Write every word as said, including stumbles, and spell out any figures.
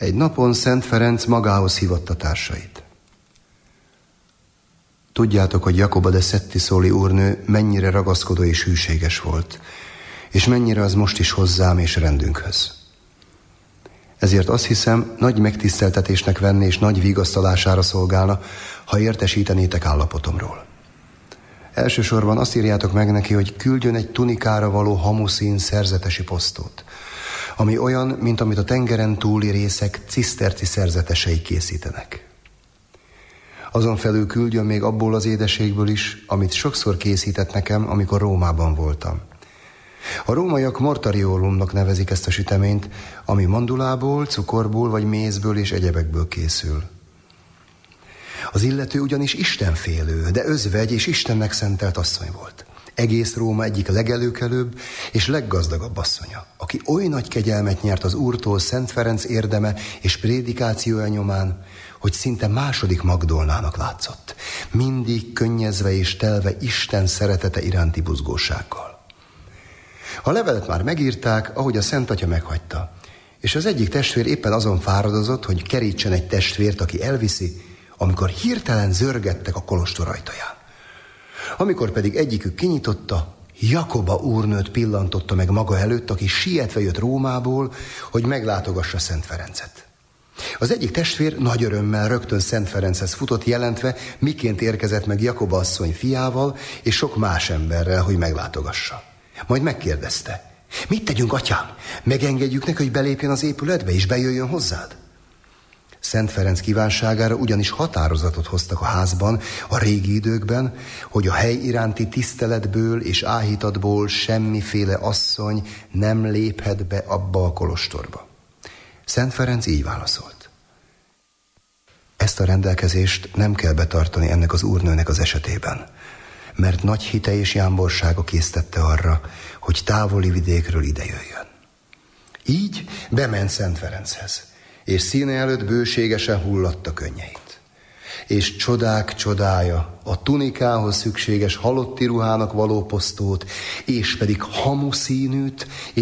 Egy napon Szent Ferenc magához hívatta társait. Tudjátok, hogy Jacoba de Settisoli úrnő mennyire ragaszkodó és hűséges volt, és mennyire az most is hozzám és rendünkhöz. Ezért azt hiszem, nagy megtiszteltetésnek venni és nagy vigasztalására szolgálna, ha értesítenétek állapotomról. Elsősorban azt írjátok meg neki, hogy küldjön egy tunikára való hamuszín szerzetesi posztót, ami olyan, mint amit a tengeren túli részek ciszterci szerzetesei készítenek. Azon felül küldjön még abból az édeségből is, amit sokszor készített nekem, amikor Rómában voltam. A rómaiak mortariolumnak nevezik ezt a süteményt, ami mandulából, cukorból vagy mézből és egyebekből készül. Az illető ugyanis istenfélő, de özvegy és Istennek szentelt asszony volt. Egész Róma egyik legelőkelőbb és leggazdagabb asszonya, aki oly nagy kegyelmet nyert az Úrtól Szent Ferenc érdeme és prédikációja nyomán, hogy szinte második Magdolnának látszott, mindig könnyezve és telve Isten szeretete iránti buzgósággal. A levelet már megírták, ahogy a Szent Atya meghagyta, és az egyik testvér éppen azon fáradozott, hogy kerítsen egy testvért, aki elviszi, amikor hirtelen zörgettek a kolostor ajtaján. Amikor pedig egyikük kinyitotta, Jacoba úrnőt pillantotta meg maga előtt, aki sietve jött Rómából, hogy meglátogassa Szent Ferencet. Az egyik testvér nagy örömmel rögtön Szent Ferenchez futott, jelentve, miként érkezett meg Jacoba asszony fiával és sok más emberrel, hogy meglátogassa. Majd megkérdezte: mit tegyünk, atyám? Megengedjük neki, hogy belépjen az épületbe és bejöjjön hozzád? Szent Ferenc kívánságára ugyanis határozatot hoztak a házban a régi időkben, hogy a hely iránti tiszteletből és áhítatból semmiféle asszony nem léphet be abba a kolostorba. Szent Ferenc így válaszolt: ezt a rendelkezést nem kell betartani ennek az úrnőnek az esetében, mert nagy hite és jámborsága késztette arra, hogy távoli vidékről idejöjjön. Így bement Szent Ferenchez, és színe előtt bőségesen hullatta könnyeit. És csodák csodája, a tunikához szükséges halotti ruhának való posztót, és pedig hamuszínűt,